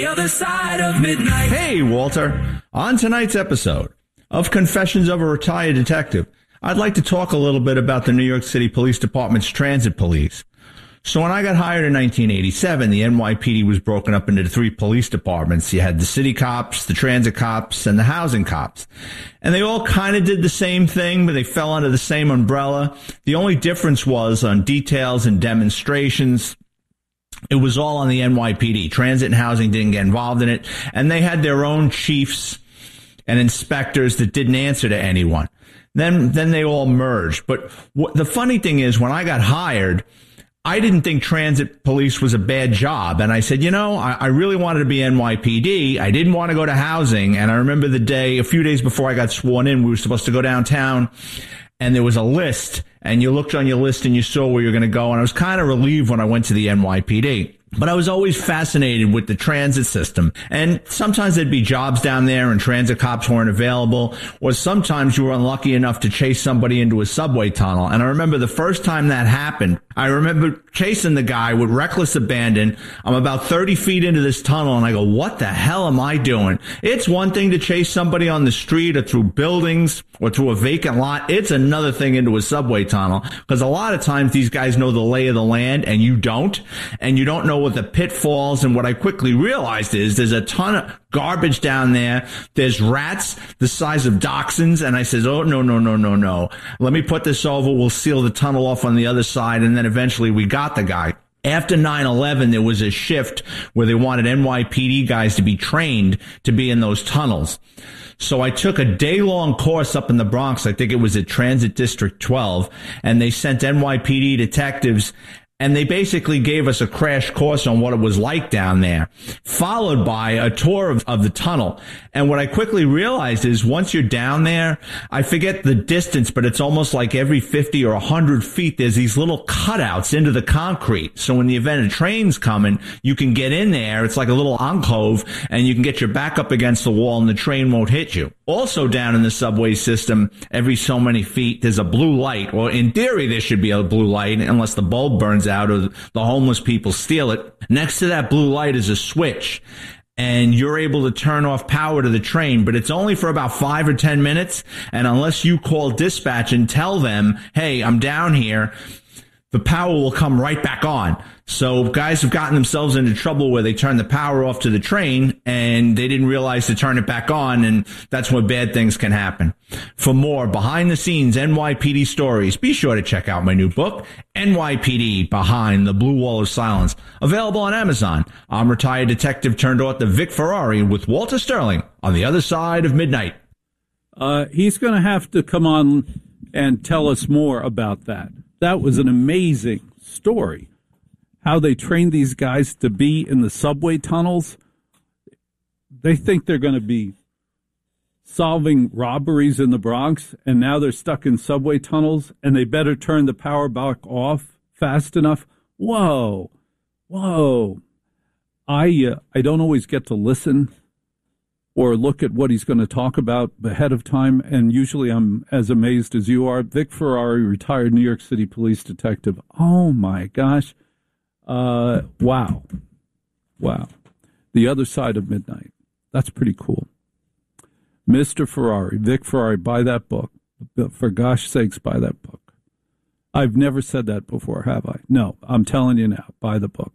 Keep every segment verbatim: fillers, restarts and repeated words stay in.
The other side of midnight. Hey, Walter. On tonight's episode of Confessions of a Retired Detective, I'd like to talk a little bit about the New York City Police Department's transit police. So when I got hired in nineteen eighty-seven, the N Y P D was broken up into three police departments. You had the city cops, the transit cops, and the housing cops. And they all kind of did the same thing, but they fell under the same umbrella. The only difference was on details and demonstrations. It was all on the N Y P D. Transit and housing didn't get involved in it. And they had their own chiefs and inspectors that didn't answer to anyone. Then, then they all merged. But what, the funny thing is, when I got hired, I didn't think transit police was a bad job. And I said, you know, I, I really wanted to be N Y P D. I didn't want to go to housing. And I remember the day, a few days before I got sworn in, we were supposed to go downtown. And there was a list, and you looked on your list and you saw where you're going to go. And I was kind of relieved when I went to the N Y P D. But I was always fascinated with the transit system. And sometimes there'd be jobs down there and transit cops weren't available. Or sometimes you were unlucky enough to chase somebody into a subway tunnel. And I remember the first time that happened, I remember chasing the guy with reckless abandon. I'm about thirty feet into this tunnel and I go, what the hell am I doing? It's one thing to chase somebody on the street or through buildings or through a vacant lot. It's another thing into a subway tunnel, because a lot of times these guys know the lay of the land and you don't, and you don't know what the pitfalls. And what I quickly realized is there's a ton of garbage down there. There's rats the size of dachshunds. And I says, oh, no, no, no, no, no. Let me put this over. We'll seal the tunnel off on the other side. And then eventually we got the guy. After nine eleven, there was a shift where they wanted N Y P D guys to be trained to be in those tunnels. So I took a day-long course up in the Bronx. I think it was at Transit District twelve. And they sent N Y P D detectives, and they basically gave us a crash course on what it was like down there, followed by a tour of, of the tunnel. And what I quickly realized is once you're down there, I forget the distance, but it's almost like every fifty or one hundred feet, there's these little cutouts into the concrete. So in the event a train's coming, you can get in there. It's like a little alcove, and you can get your back up against the wall and the train won't hit you. Also down in the subway system, every so many feet, there's a blue light. Well, in theory, there should be a blue light unless the bulb burns out or the homeless people steal it. Next to that blue light is a switch, and you're able to turn off power to the train, but it's only for about five or ten minutes. And unless you call dispatch and tell them, hey, I'm down here, the power will come right back on. So guys have gotten themselves into trouble where they turn the power off to the train and they didn't realize to turn it back on, and that's where bad things can happen. For more behind-the-scenes N Y P D stories, be sure to check out my new book, N Y P D Behind the Blue Wall of Silence, available on Amazon. I'm retired detective turned author Vic Ferrari with Walter Sterling on the other side of midnight. Uh, he's going to have to come on and tell us more about that. That was an amazing story. How they trained these guys to be in the subway tunnels. They think they're going to be solving robberies in the Bronx, and now they're stuck in subway tunnels, and they better turn the power back off fast enough. Whoa, whoa. I, uh, I don't always get to listen or look at what he's going to talk about ahead of time, and usually I'm as amazed as you are. Vic Ferrari, retired New York City police detective. Oh, my gosh. Uh, wow. Wow. The Other Side of Midnight. That's pretty cool. Mister Ferrari, Vic Ferrari, buy that book. For gosh sakes, buy that book. I've never said that before, have I? No, I'm telling you now, buy the book.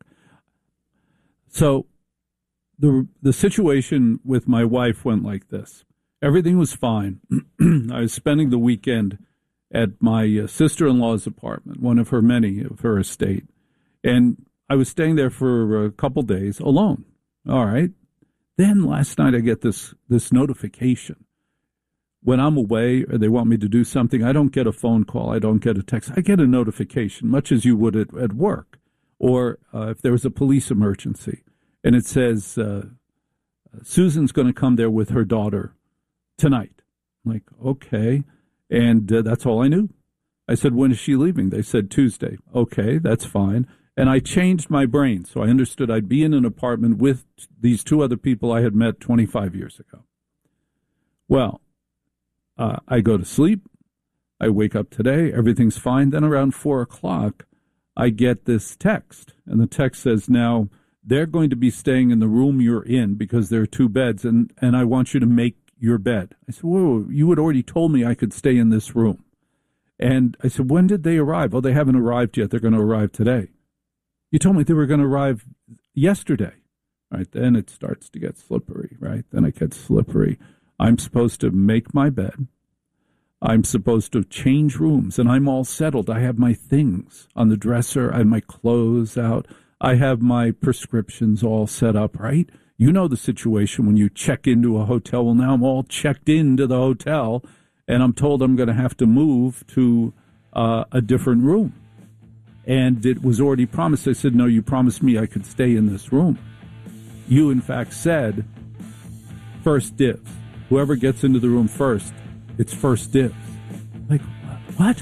So the the situation with my wife went like this. Everything was fine. I was spending the weekend at my uh, sister-in-law's apartment, one of her many of her estate. And I was staying there for a couple days alone. All right. Then last night I get this this notification. When I'm away or they want me to do something, I don't get a phone call. I don't get a text. I get a notification, much as you would at, at work. Or uh, if there was a police emergency. And it says, uh, Susan's going to come there with her daughter tonight. I'm like, okay. And uh, that's all I knew. I said, when is she leaving? They said Tuesday. Okay, that's fine. And I changed my brain, so I understood I'd be in an apartment with these two other people I had met twenty-five years ago. Well, uh, I go to sleep. I wake up today. Everything's fine. Then around four o'clock, I get this text. And the text says, now, they're going to be staying in the room you're in because there are two beds, and, and I want you to make your bed. I said, whoa, you had already told me I could stay in this room. And I said, when did they arrive? Oh, they haven't arrived yet. They're going to arrive today. You told me they were going to arrive yesterday. Right, then it starts to get slippery, right? Then it gets slippery. I'm supposed to make my bed. I'm supposed to change rooms, and I'm all settled. I have my things on the dresser. I have my clothes out. I have my prescriptions all set up, right? You know the situation when you check into a hotel. Well, now I'm all checked into the hotel, and I'm told I'm going to have to move to uh, a different room. And it was already promised. I said, no, you promised me I could stay in this room. You, in fact, said first dibs. Whoever gets into the room first, it's first dibs. Like, what?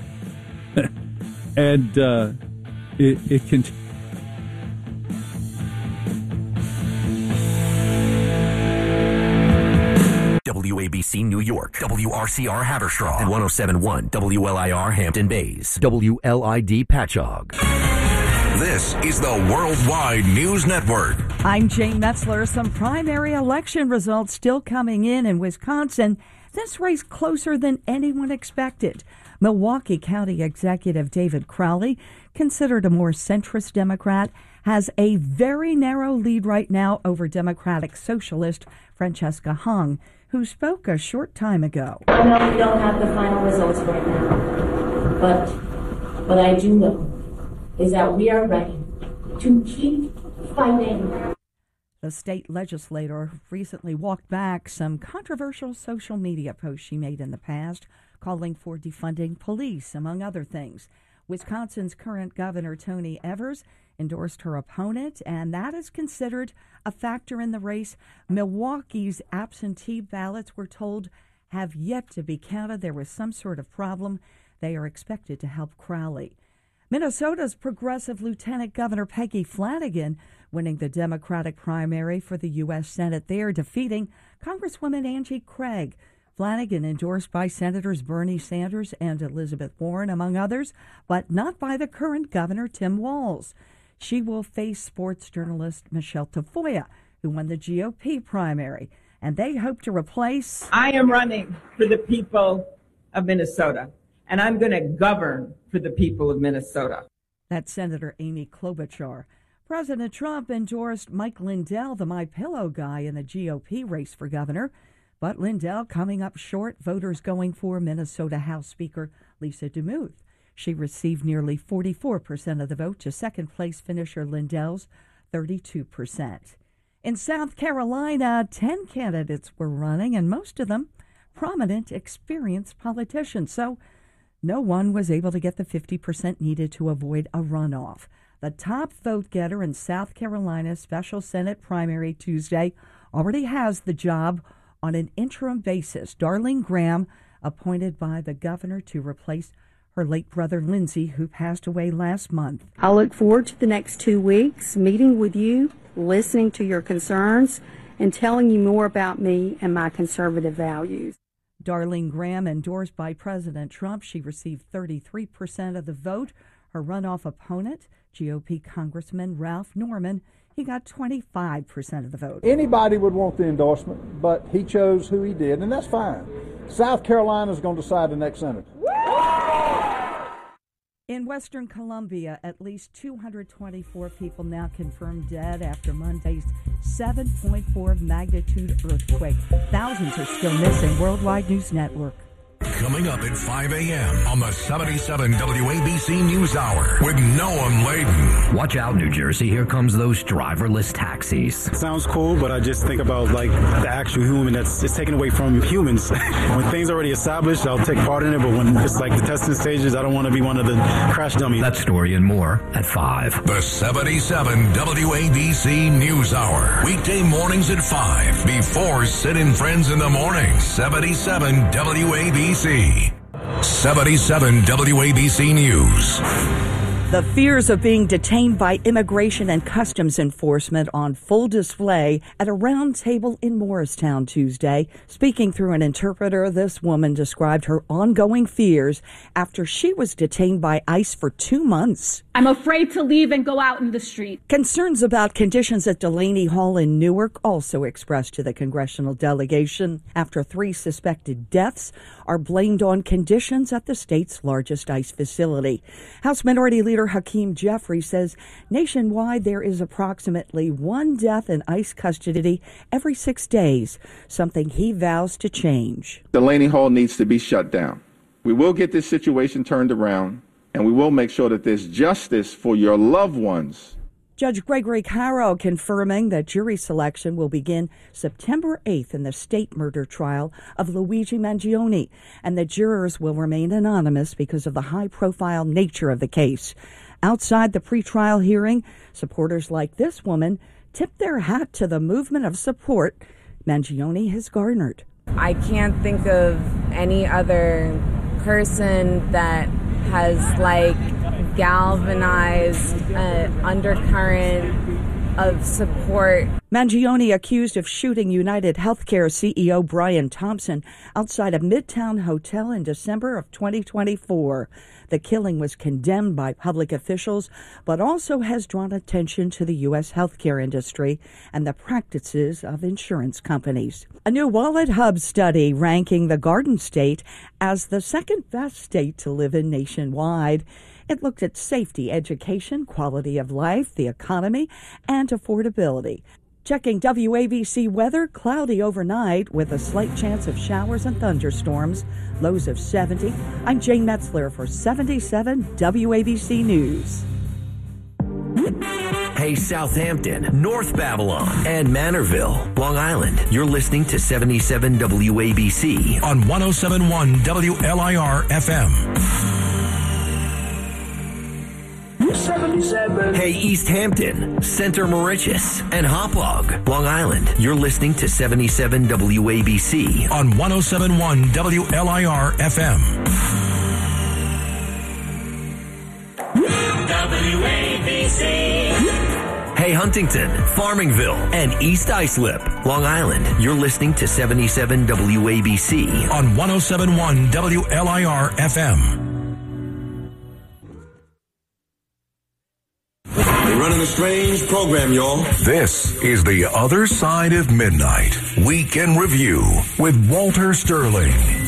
and uh, it, it can... W A B C New York, W R C R Haverstraw, and one oh seven point one W L I R Hampton Bays, W L I D Patchogue. This is the Worldwide News Network. I'm Jane Metzler. Some primary election results still coming in in Wisconsin. This race closer than anyone expected. Milwaukee County Executive David Crowley, considered a more centrist Democrat, has a very narrow lead right now over Democratic Socialist Francesca Hung, who spoke a short time ago. I know we don't have the final results right now, but what I do know is that we are ready to keep fighting. The state legislator recently walked back some controversial social media posts she made in the past, calling for defunding police, among other things. Wisconsin's current governor, Tony Evers, endorsed her opponent, and that is considered a factor in the race. Milwaukee's absentee ballots, we're told, have yet to be counted. There was some sort of problem. They are expected to help Crowley. Minnesota's progressive Lieutenant Governor Peggy Flanagan winning the Democratic primary for the U S Senate there, defeating Congresswoman Angie Craig. Flanagan endorsed by Senators Bernie Sanders and Elizabeth Warren, among others, but not by the current governor, Tim Walz. She will face sports journalist Michelle Tafoya, who won the G O P primary, and they hope to replace... I am running for the people of Minnesota, and I'm going to govern for the people of Minnesota. That's Senator Amy Klobuchar. President Trump endorsed Mike Lindell, the My Pillow guy, in the G O P race for governor. But Lindell coming up short, voters going for Minnesota House Speaker Lisa DeMuth. She received nearly forty-four percent of the vote to second-place finisher Lindell's thirty-two percent. In South Carolina, ten candidates were running, and most of them prominent, experienced politicians. So no one was able to get the fifty percent needed to avoid a runoff. The top vote getter in South Carolina's special Senate primary Tuesday already has the job on an interim basis. Darlene Graham, appointed by the governor to replace her late brother Lindsey, who passed away last month. I look forward to the next two weeks, meeting with you, listening to your concerns, and telling you more about me and my conservative values. Darlene Graham, endorsed by President Trump, she received thirty-three percent of the vote. Her runoff opponent, G O P Congressman Ralph Norman, he got twenty-five percent of the vote. Anybody would want the endorsement, but he chose who he did, and that's fine. South Carolina is going to decide the next senator. In Western Colombia, at least two hundred twenty-four people now confirmed dead after Monday's seven point four magnitude earthquake. Thousands are still missing. Worldwide News Network. Coming up at five a.m. on the seventy-seven W A B C News Hour with Noam Laden. Watch out, New Jersey. Here comes those driverless taxis. Sounds cool, but I just think about like the actual human that's it's taken away from humans. When things are already established, I'll take part in it, but when it's like the testing stages, I don't want to be one of the crash dummies. That story and more at five. The seventy-seven W A B C News Hour. Weekday mornings at five before Sid and Friends in the Morning. seventy-seven W A B C. seventy-seven W A B C News. The fears of being detained by Immigration and Customs Enforcement on full display at a round table in Morristown Tuesday. Speaking through an interpreter, this woman described her ongoing fears after she was detained by ICE for two months. I'm afraid to leave and go out in the street. Concerns about conditions at Delaney Hall in Newark also expressed to the congressional delegation after three suspected deaths are blamed on conditions at the state's largest ICE facility. House Minority Leader Hakeem Jeffrey says nationwide there is approximately one death in ICE custody every six days, something he vows to change. Delaney Hall needs to be shut down. We will get this situation turned around, and we will make sure that there's justice for your loved ones. Judge Gregory Caro confirming that jury selection will begin September eighth in the state murder trial of Luigi Mangione, and the jurors will remain anonymous because of the high-profile nature of the case. Outside the pretrial hearing, supporters like this woman tipped their hat to the movement of support Mangione has garnered. I can't think of any other person that has, like, galvanized an undercurrent of support. Mangione accused of shooting United Healthcare C E O Brian Thompson outside a Midtown hotel in December of twenty twenty-four. The killing was condemned by public officials, but also has drawn attention to the U S healthcare industry and the practices of insurance companies. A new Wallet Hub study ranking the Garden State as the second best state to live in nationwide. It looked at safety, education, quality of life, the economy, and affordability. Checking W A B C weather, cloudy overnight with a slight chance of showers and thunderstorms, lows of seventy. I'm Jane Metzler for seventy-seven W A B C News. Hey, Southampton, North Babylon, and Manorville, Long Island. You're listening to seventy-seven W A B C on one oh seven point one W L I R F M. seventy-seven. Hey, East Hampton, Center Mauritius, and Hauppauge, Long Island. You're listening to seventy-seven W A B C on one oh seven point one W L I R F M. W A B C. Hey, Huntington, Farmingville, and East Islip, Long Island. You're listening to seventy-seven W A B C on one oh seven point one W L I R F M. We're running a strange program, y'all. This is The Other Side of Midnight, Week in Review with Walter Sterling.